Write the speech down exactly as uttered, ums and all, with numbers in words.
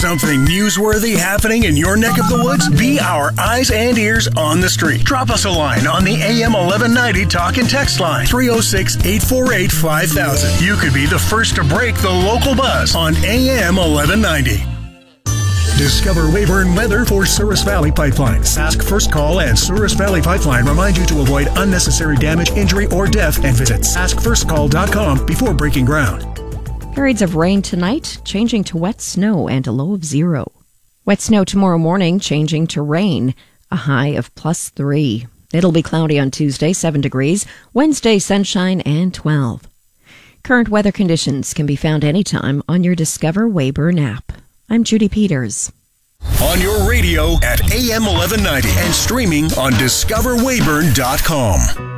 Something newsworthy happening in your neck of the woods? Be our eyes and ears on the street. Drop us a line on the A M eleven ninety talk and text line, three oh six, eight four eight, five thousand. You could be the first to break the local buzz on A M eleven ninety. Discover Weyburn weather for Souris Valley Pipeline. Sask First Call and Souris Valley Pipeline remind you to avoid unnecessary damage, injury, or death and visit sask first call dot com before breaking ground. Periods of rain tonight, changing to wet snow and a low of zero. Wet snow tomorrow morning, changing to rain, a high of plus three. It'll be cloudy on Tuesday, seven degrees. Wednesday, sunshine and twelve. Current weather conditions can be found anytime on your Discover Weyburn app. I'm Judy Peters. On your radio at A M eleven ninety and streaming on discover weyburn dot com.